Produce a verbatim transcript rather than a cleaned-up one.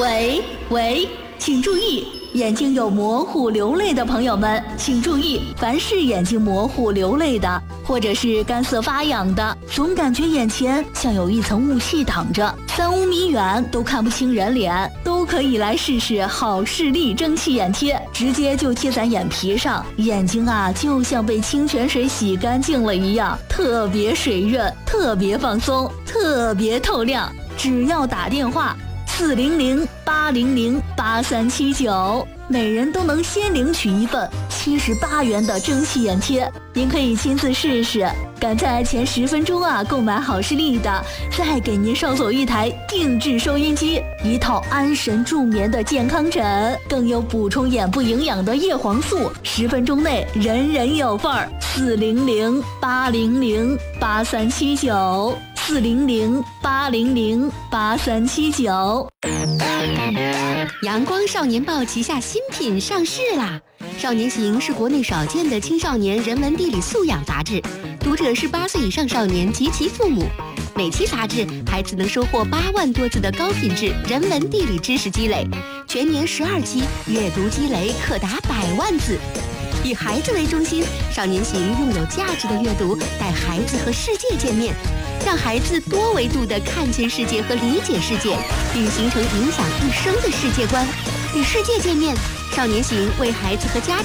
喂喂，请注意，眼睛有模糊流泪的朋友们，请注意，凡是眼睛模糊流泪的，或者是干涩发痒的，总感觉眼前像有一层雾气挡着，三五米远都看不清人脸，都可以来试试好视力蒸汽眼贴，直接就贴在眼皮上，眼睛啊就像被清泉水洗干净了一样，特别水润，特别放松，特别透亮。只要打电话四零零八零零八三七九，每人都能先领取一份七十八元的蒸汽眼贴，您可以亲自试试。赶在前十分钟啊购买好视力的，再给您捎走一台定制收音机，一套安神助眠的健康枕，更有补充眼部营养的叶黄素，十分钟内人人有份儿。四零零八零零八三七九。四零零八零零八三七九。 阳光少年报旗下新品上市啦！少年行是国内少见的青少年人文地理素养杂志，读者是八岁以上少年及其父母。每期杂志，孩子能收获八万多字的高品质人文地理知识积累，全年十二期，阅读积累可达百万字。以孩子为中心，少年行用有价值的阅读带孩子和世界见面，让孩子多维度地看见世界和理解世界，并形成影响一生的世界观。与世界见面，少年行为孩子和家